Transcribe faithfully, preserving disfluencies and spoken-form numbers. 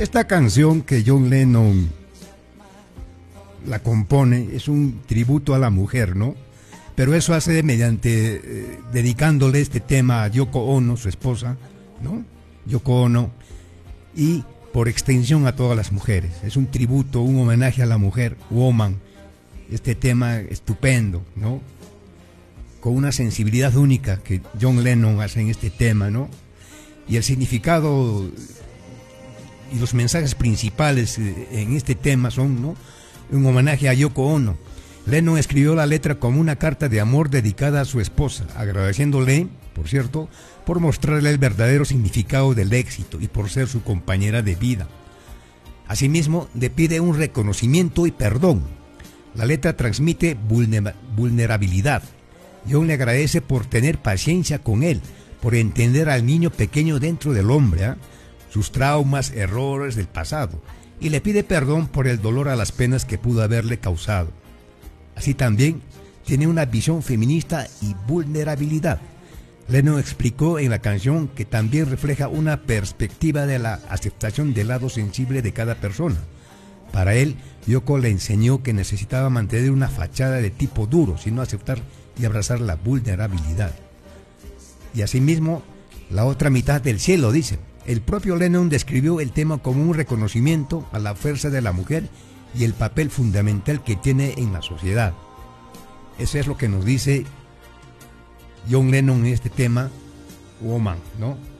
Esta canción que John Lennon la compone es un tributo a la mujer, ¿no? Pero eso hace mediante eh, dedicándole este tema a Yoko Ono, su esposa, ¿no? Yoko Ono, y por extensión a todas las mujeres. Es un tributo, un homenaje a la mujer, woman. Este tema estupendo, ¿no? Con una sensibilidad única que John Lennon hace en este tema, ¿no? Y el significado y los mensajes principales en este tema son, ¿no?, un homenaje a Yoko Ono. Lennon escribió la letra como una carta de amor dedicada a su esposa, agradeciéndole, por cierto, por mostrarle el verdadero significado del éxito y por ser su compañera de vida. Asimismo, le pide un reconocimiento y perdón. La letra transmite vulner- vulnerabilidad. John le agradece por tener paciencia con él, por entender al niño pequeño dentro del hombre, ¿eh? sus traumas, errores del pasado, y le pide perdón por el dolor a las penas que pudo haberle causado. Así también tiene una visión feminista y vulnerabilidad. Lennon explicó en la canción que también refleja una perspectiva de la aceptación del lado sensible de cada persona. Para él, Yoko le enseñó que necesitaba mantener una fachada de tipo duro, sino aceptar y abrazar la vulnerabilidad. Y asimismo, la otra mitad del cielo, dice. El propio Lennon describió el tema como un reconocimiento a la fuerza de la mujer y el papel fundamental que tiene en la sociedad. Eso es lo que nos dice John Lennon en este tema, Woman, ¿no?